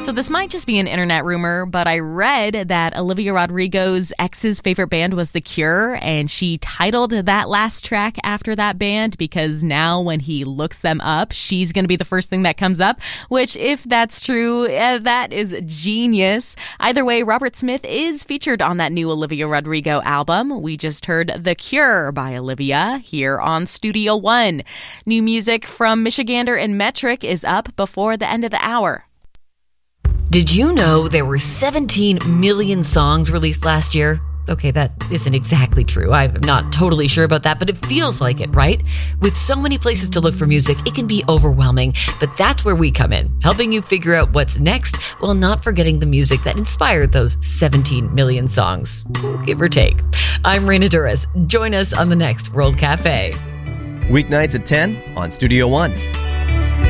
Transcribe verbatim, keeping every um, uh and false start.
So this might just be an internet rumor, but I read that Olivia Rodrigo's ex's favorite band was The Cure, and she titled that last track after that band because now when he looks them up, she's going to be the first thing that comes up, which if that's true, uh, that is genius. Either way, Robert Smith is featured on that new Olivia Rodrigo album. We just heard The Cure by Olivia here on Studio One. New music from Michigander and Metric is up before the end of the hour. Did you know there were seventeen million songs released last year? Okay, that isn't exactly true. I'm not totally sure about that, but it feels like it, right? With so many places to look for music, it can be overwhelming, but that's where we come in, helping you figure out what's next while not forgetting the music that inspired those seventeen million songs, give or take. I'm Raina Duras. Join us on the next World Cafe. Weeknights at ten on Studio One.